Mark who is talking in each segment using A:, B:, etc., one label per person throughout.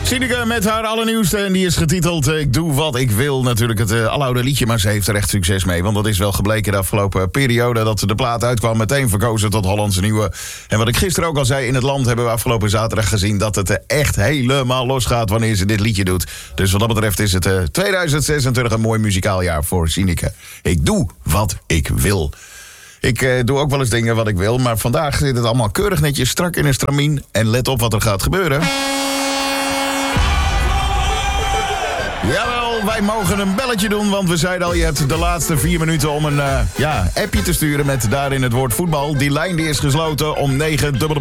A: Sineke met haar allernieuwste en die is getiteld Ik doe wat ik wil. Natuurlijk het aloude liedje, maar ze heeft er echt succes mee. Want dat is wel gebleken de afgelopen periode dat de plaat uitkwam. Meteen verkozen tot Hollandse nieuwe. En wat ik gisteren ook al zei, in het land hebben we afgelopen zaterdag gezien dat het echt helemaal losgaat wanneer ze dit liedje doet. Dus wat dat betreft is het 2026 een mooi muzikaal jaar voor Sineke. Ik doe wat ik wil. Ik doe ook wel eens dingen wat ik wil, maar vandaag zit het allemaal keurig netjes strak in een stramien. En let op wat er gaat gebeuren. Jawel, wij mogen een belletje doen, want we zeiden al, je hebt de laatste 4 minuten om een appje te sturen met daarin het woord voetbal. Die lijn die is gesloten om 9:45.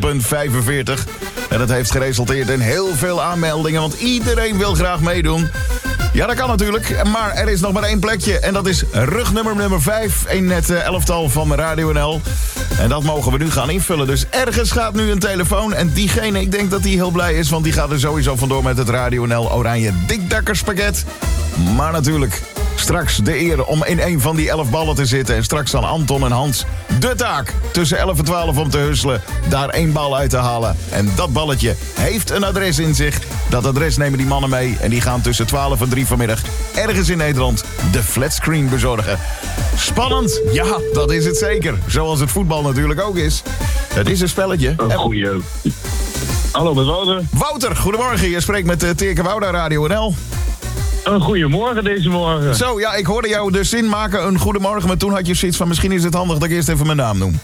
A: En dat heeft geresulteerd in heel veel aanmeldingen, want iedereen wil graag meedoen. Ja, dat kan natuurlijk, maar er is nog maar 1 plekje. En dat is rugnummer 5 in het elftal van Radio NL. En dat mogen we nu gaan invullen. Dus ergens gaat nu een telefoon. En diegene, ik denk dat die heel blij is, want die gaat er sowieso vandoor met het Radio NL Oranje Dikdakkerspakket. Maar natuurlijk, straks de eer om in een van die 11 ballen te zitten. En straks aan Anton en Hans de taak tussen 11 en 12 om te husselen. Daar 1 bal uit te halen. En dat balletje heeft een adres in zich. Dat adres nemen die mannen mee. En die gaan tussen 12 en 3 vanmiddag ergens in Nederland de flatscreen bezorgen. Spannend? Ja, dat is het zeker. Zoals het voetbal natuurlijk ook is. Het is een spelletje.
B: Goeie. Hallo, met Wouter.
A: Wouter, goedemorgen. Je spreekt met Teerke Wouda, Radio NL.
B: Een goeiemorgen deze morgen.
A: Zo, ja, ik hoorde jou de zin maken, een goedemorgen. Maar toen had je zoiets van, misschien is het handig dat ik eerst even mijn naam noem.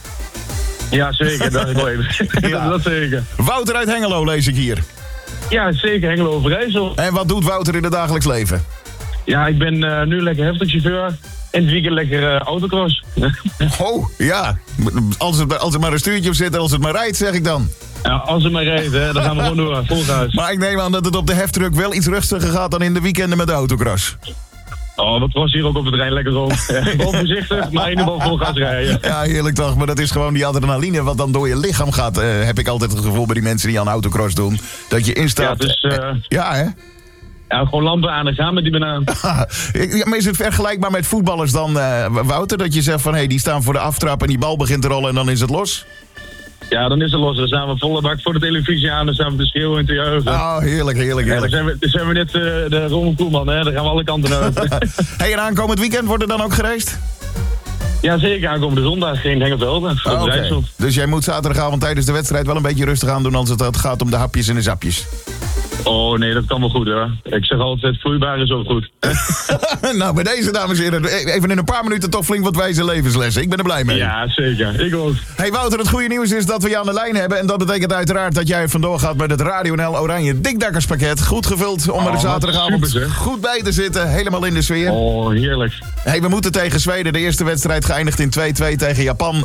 B: Ja, zeker. Dat is wel even. Ja, dat zeker.
A: Wouter uit Hengelo lees ik hier.
B: Ja, zeker. Hengelo Overijssel.
A: En wat doet Wouter in het dagelijks leven?
B: Ja, ik ben nu lekker heftigchauffeur. En het weekend lekker autocross.
A: Oh, ja. Als er maar een stuurtje op zit en als het maar rijdt, zeg ik dan.
B: Ja, als het maar rijdt, hè, dan gaan we gewoon door. Volgas.
A: Maar ik neem aan dat het op de heftruck wel iets rustiger gaat dan in de weekenden met de autocross.
B: Oh, dat was hier ook op het terrein lekker rond. Gewoon voorzichtig, maar in ieder geval vol gas rijden.
A: Ja, heerlijk toch. Maar dat is gewoon die adrenaline wat dan door je lichaam gaat. Heb ik altijd het gevoel bij die mensen die aan autocross doen. Dat je instapt.
B: Ja, dus,
A: ja, hè?
B: Ja, gewoon lampen aan en gaan met die banaan.
A: Ja, maar is het vergelijkbaar met voetballers dan, Wouter? Dat je zegt van, hé, die staan voor de aftrap en die bal begint te rollen en dan is het los?
B: Ja, dan is het los. Dan staan we volle bak voor de televisie aan. Dan staan we te schreeuwen en te juichen.
A: Oh, heerlijk, heerlijk, heerlijk.
B: Ja, dan zijn we net de Ronald Koeman, hè. Dan gaan we alle kanten uit.
A: Hey, en aankomend weekend wordt er dan ook gereisd?
B: Ja, zeker. Aankomende zondag in Hengelvelde.
A: Okay. Dus jij moet zaterdagavond tijdens de wedstrijd wel een beetje rustig aan doen als het gaat om de hapjes en de zapjes.
B: Oh nee, dat kan wel goed hoor. Ik zeg altijd, vloeibaar is ook goed.
A: Nou, bij deze dames en heren, even in een paar minuten toch flink wat wijze levenslessen. Ik ben er blij mee.
B: Ja, zeker. Ik ook.
A: Hey Wouter, het goede nieuws is dat we je aan de lijn hebben. En dat betekent uiteraard dat jij vandoor gaat met het Radio NL Oranje Dikdakkerspakket. Goed gevuld om er zaterdagavond
B: super,
A: goed bij te zitten. Helemaal in de sfeer.
B: Oh, heerlijk.
A: Hey, we moeten tegen Zweden. De eerste wedstrijd geëindigd in 2-2 tegen Japan.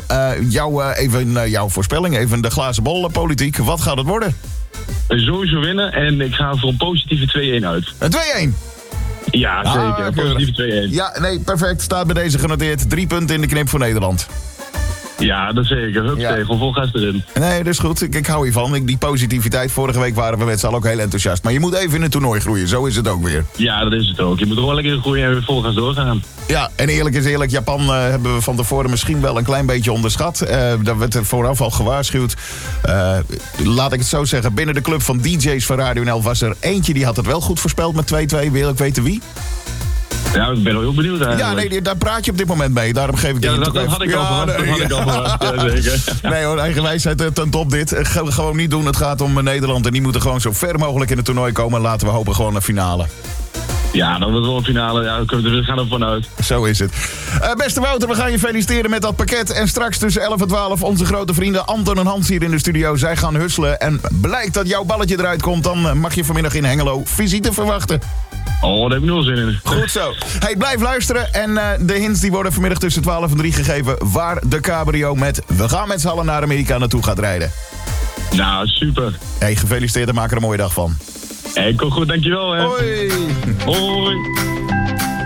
A: Jouw voorspelling, even de glazen bol politiek. Wat gaat het worden?
B: Sowieso winnen en ik ga voor een positieve 2-1 uit.
A: Een 2-1?
B: Ja, zeker. Een positieve 2-1.
A: Ja, nee, perfect. Staat bij deze genoteerd. 3 punten in de knip voor Nederland.
B: Ja, dat zeker. Huppatee, gewoon vol gas erin.
A: Nee, dat is goed. Ik hou hiervan. Die positiviteit. Vorige week waren we met z'n allen ook heel enthousiast. Maar je moet even in het toernooi groeien. Zo is het ook weer.
B: Ja, dat is het ook. Je moet er gewoon lekker in groeien en weer vol gas doorgaan.
A: Ja, en eerlijk is eerlijk. Japan hebben we van tevoren misschien wel een klein beetje onderschat. Daar werd er vooraf al gewaarschuwd. Laat ik het zo zeggen. Binnen de club van DJ's van Radio NL was er eentje die had het wel goed voorspeld met 2-2. Wil ik weten wie?
B: Ja, ik ben wel heel benieuwd eigenlijk.
A: Ja, nee, daar praat je op dit moment mee. Daarom geef ik je
B: dat had ik al verwacht. Ja, zeker.
A: Nee hoor, eigen wijsheid ten top dit. Gewoon niet doen. Het gaat om Nederland en die moeten gewoon zo ver mogelijk in het toernooi komen. Laten we hopen gewoon een finale.
B: Ja, dan wordt het wel een finale. Ja, we gaan er vanuit.
A: Zo is het. Beste Wouter, we gaan je feliciteren met dat pakket. En straks tussen 11 en 12 onze grote vrienden Anton en Hans hier in de studio. Zij gaan husselen. En blijkt dat jouw balletje eruit komt, dan mag je vanmiddag in Hengelo visite verwachten.
B: Oh, daar heb ik nul zin in.
A: Goed zo. Hey, blijf luisteren. En de hints die worden vanmiddag tussen 12 en 3 gegeven. Waar de cabrio met We gaan met z'n allen naar Amerika naartoe gaat rijden.
B: Nou, super.
A: Hey, gefeliciteerd en maak er een mooie dag van.
B: Hey, kom goed, dankjewel hè.
A: Hoi.
B: Hoi.